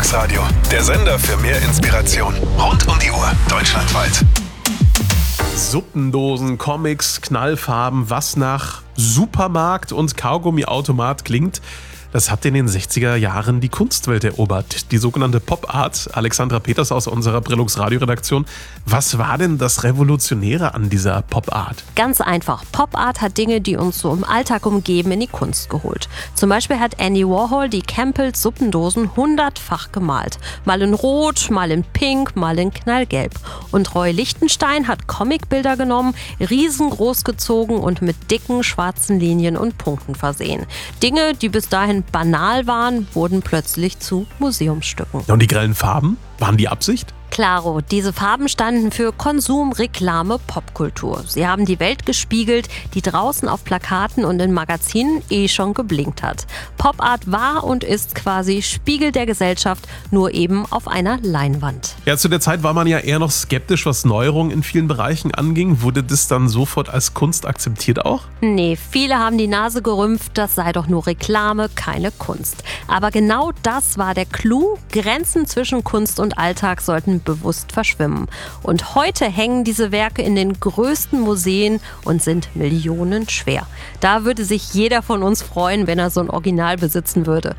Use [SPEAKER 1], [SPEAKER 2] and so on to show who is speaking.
[SPEAKER 1] Mittagsradio, der Sender für mehr Inspiration. Rund um die Uhr, deutschlandweit.
[SPEAKER 2] Suppendosen, Comics, Knallfarben, was nach Supermarkt und Kaugummiautomat klingt, das hat in den 60er Jahren die Kunstwelt erobert. Die sogenannte Pop-Art. Alexandra Peters aus unserer Brillux Radio-Redaktion. Was war denn das Revolutionäre an dieser Pop-Art?
[SPEAKER 3] Ganz einfach. Pop-Art hat Dinge, die uns so im Alltag umgeben, in die Kunst geholt. Zum Beispiel hat Andy Warhol die Campbells Suppendosen 100-fach gemalt. Mal in Rot, mal in Pink, mal in Knallgelb. Und Roy Lichtenstein hat Comicbilder genommen, riesengroß gezogen und mit dicken schwarzen Linien und Punkten versehen. Dinge, die bis dahin banal waren, wurden plötzlich zu Museumsstücken.
[SPEAKER 2] Und die grellen Farben? Waren die Absicht?
[SPEAKER 3] Klaro, diese Farben standen für Konsum, Reklame, Popkultur. Sie haben die Welt gespiegelt, die draußen auf Plakaten und in Magazinen schon geblinkt hat. Pop-Art war und ist quasi Spiegel der Gesellschaft, nur eben auf einer Leinwand.
[SPEAKER 2] Ja, zu der Zeit war man ja eher noch skeptisch, was Neuerungen in vielen Bereichen anging. Wurde das dann sofort als Kunst akzeptiert auch?
[SPEAKER 3] Nee, viele haben die Nase gerümpft, das sei doch nur Reklame, keine Kunst. Aber genau das war der Clou. Grenzen zwischen Kunst und Alltag sollten bewusst verschwimmen. Und heute hängen diese Werke in den größten Museen und sind millionenschwer. Da würde sich jeder von uns freuen, wenn er so ein Original besitzen würde.